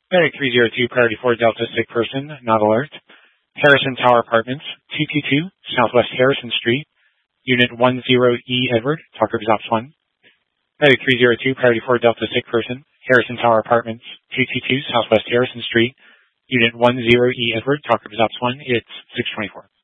Medic 302, priority 4 Delta, sick person, not alert. Harrison Tower Apartments, 222, Southwest Harrison Street, Unit 10E Edward, talk Ops 1. Medic 302, priority 4 Delta, sick person, Harrison Tower Apartments, 222, Southwest Harrison Street, Unit 10E Edward, talk Ops 1, it's 624.